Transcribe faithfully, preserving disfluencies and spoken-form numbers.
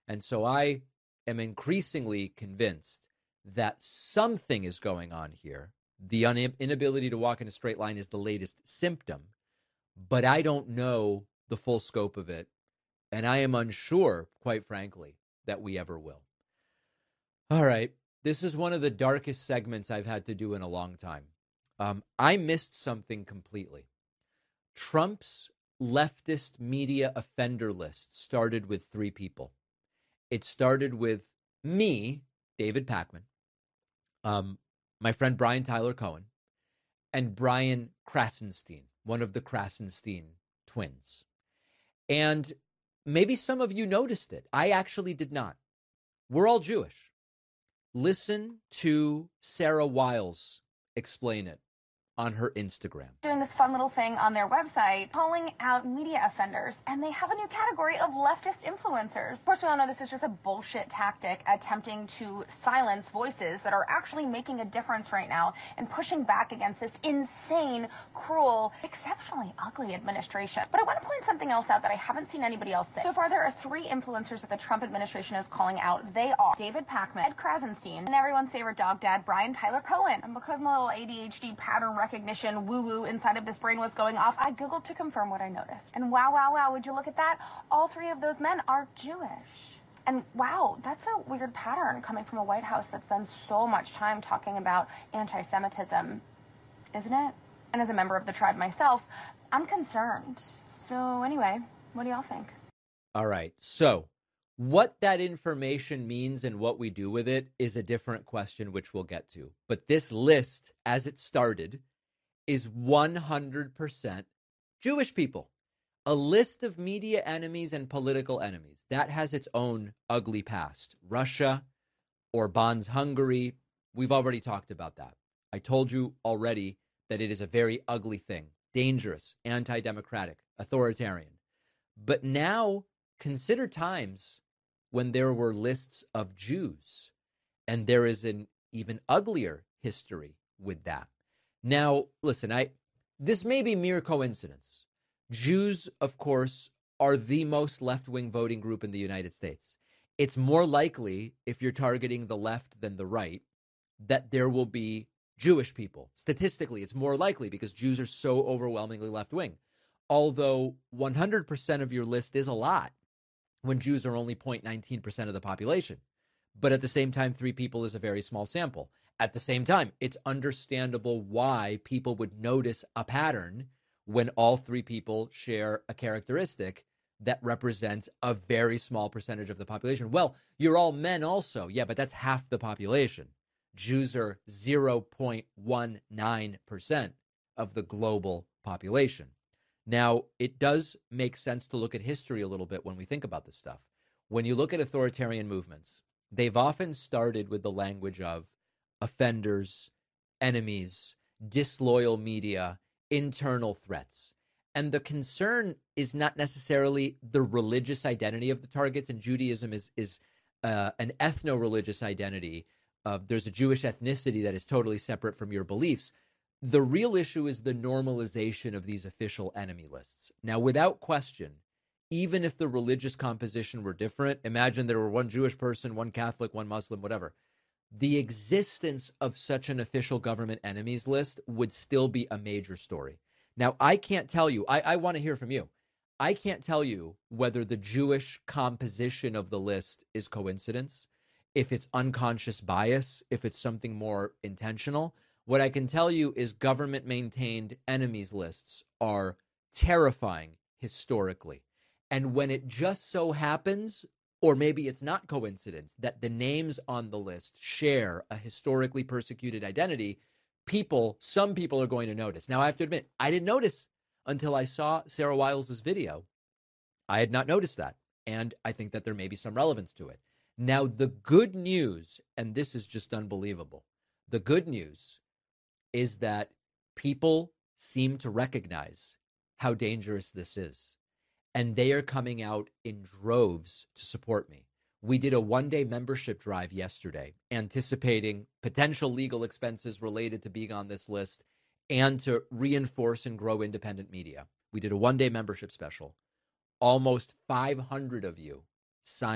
And so I am increasingly convinced that something is going on here. The un- inability to walk in a straight line is the latest symptom, but I don't know the full scope of it. And I am unsure, quite frankly, that we ever will. All right. This is one of the darkest segments I've had to do in a long time. Um, I missed something completely. Trump's leftist media offender list started with three people. It started with me, David Pakman, um, my friend Brian Tyler Cohen, and Brian Krasenstein, one of the Krasenstein twins. And maybe some of you noticed it. I actually did not. We're all Jewish. Listen to Sarah Wiles explain it on her Instagram. Doing this fun little thing on their website, calling out media offenders, and they have a new category of leftist influencers. Of course, we all know this is just a bullshit tactic attempting to silence voices that are actually making a difference right now and pushing back against this insane, cruel, exceptionally ugly administration. But I want to point something else out that I haven't seen anybody else say. So far, there are three influencers that the Trump administration is calling out. They are David Pakman, Ed Krasenstein, and everyone's favorite dog dad, Brian Tyler Cohen. And because my little A D H D pattern recognition woo-woo inside of this brain was going off, I googled to confirm what I noticed. And wow, wow, wow, would you look at that? All three of those men are Jewish. And wow, that's a weird pattern coming from a White House that spends so much time talking about anti-Semitism, isn't it? And as a member of the tribe myself, I'm concerned. So anyway, what do y'all think? All right, so what that information means and what we do with it is a different question, which we'll get to. But this list, as it started, is one hundred percent Jewish people. A list of media enemies and political enemies. That has its own ugly past. Russia, Orban's Hungary, we've already talked about that. I told you already that it is a very ugly thing. Dangerous, anti-democratic, authoritarian. But now consider times when there were lists of Jews, and there is an even uglier history with that. Now, listen, I this may be mere coincidence. Jews, of course, are the most left-wing voting group in the United States. It's more likely, if you're targeting the left than the right, that there will be Jewish people. Statistically, it's more likely because Jews are so overwhelmingly left-wing. Although one hundred percent of your list is a lot when Jews are only zero point one nine percent of the population. But at the same time, three people is a very small sample. At the same time, it's understandable why people would notice a pattern when all three people share a characteristic that represents a very small percentage of the population. Well, you're all men also. Yeah, but that's half the population. Jews are zero point one nine percent of the global population. Now, it does make sense to look at history a little bit when we think about this stuff. When you look at authoritarian movements, they've often started with the language of offenders, enemies, disloyal media, internal threats. And the concern is not necessarily the religious identity of the targets, and Judaism is, is uh, an ethno-religious identity. Uh, there's a Jewish ethnicity that is totally separate from your beliefs. The real issue is the normalization of these official enemy lists. Now, without question, even if the religious composition were different, imagine there were one Jewish person, one Catholic, one Muslim, whatever. The existence of such an official government enemies list would still be a major story. Now, I can't tell you, I, I want to hear from you. I can't tell you whether the Jewish composition of the list is coincidence, if it's unconscious bias, if it's something more intentional. What I can tell you is government-maintained enemies lists are terrifying historically. And when it just so happens, or maybe it's not coincidence, that the names on the list share a historically persecuted identity, people, some people are going to notice. Now, I have to admit, I didn't notice until I saw Sarah Wiles' video. I had not noticed that. And I think that there may be some relevance to it. Now, the good news, and this is just unbelievable, the good news is that people seem to recognize how dangerous this is. And they are coming out in droves to support me. We did a one-day membership drive yesterday, anticipating potential legal expenses related to being on this list and to reinforce and grow independent media. We did a one-day membership special. Almost five hundred of you signed